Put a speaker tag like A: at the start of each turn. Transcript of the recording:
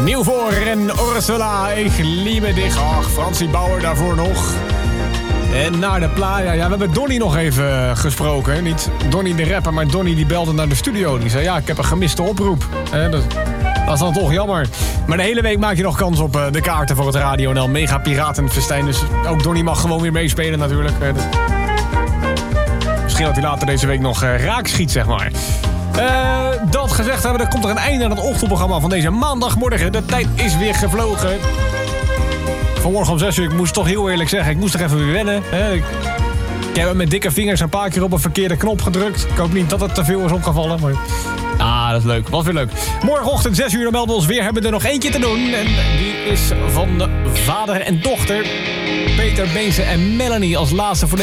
A: Nieuw voor en Ursula, ik liebe dich. Ach, Fransie Bauer daarvoor nog. En naar de playa. Ja, we hebben Donnie nog even gesproken. Niet Donnie de rapper, maar Donnie die belde naar de studio. Die zei, ja, ik heb een gemiste oproep. Dat is dan toch jammer. Maar de hele week maak je nog kans op de kaarten voor het Radio NL Mega Piratenfestijn. Dus ook Donnie mag gewoon weer meespelen natuurlijk. Misschien dat hij later deze week nog raak schiet, zeg maar. Dat gezegd hebben, er komt er een einde aan het ochtendprogramma van deze maandagmorgen. De tijd is weer gevlogen. Vanmorgen om 6 uur, ik moest toch heel eerlijk zeggen, ik moest toch even weer wennen. Ik heb met dikke vingers een paar keer op een verkeerde knop gedrukt. Ik hoop niet dat het te veel is opgevallen, maar... dat is leuk. Wat weer leuk. Morgenochtend 6 uur, dan melden we ons weer. Hebben we er nog eentje te doen. En die is van de vader en dochter. Peter Beense en Melanie als laatste voor deze.